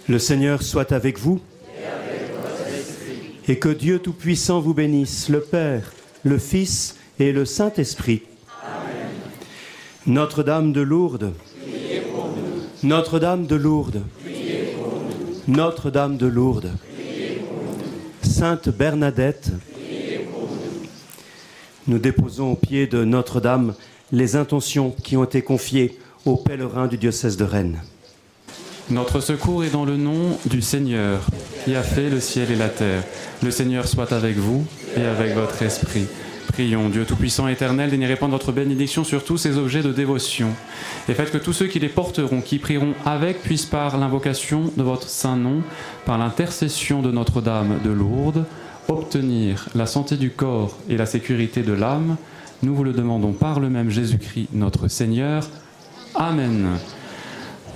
Le Seigneur soit avec vous et que Dieu Tout-Puissant vous bénisse, le Père, le Fils et le Saint-Esprit. Amen. Notre-Dame de Lourdes, priez pour nous. Notre-Dame de Lourdes, priez pour nous. Notre-Dame de Lourdes, priez pour nous. Sainte Bernadette, priez pour nous. Nous déposons au pied de Notre-Dame les intentions qui ont été confiées aux pèlerins du diocèse de Rennes. Notre secours est dans le nom du Seigneur, qui a fait le ciel et la terre. Le Seigneur soit avec vous et avec votre esprit. Prions, Dieu Tout-Puissant et Éternel, daignez répandre votre bénédiction sur tous ces objets de dévotion. Et faites que tous ceux qui les porteront, qui prieront avec, puissent par l'invocation de votre saint nom, par l'intercession de Notre-Dame de Lourdes, obtenir la santé du corps et la sécurité de l'âme. Nous vous le demandons par le même Jésus-Christ, notre Seigneur. Amen.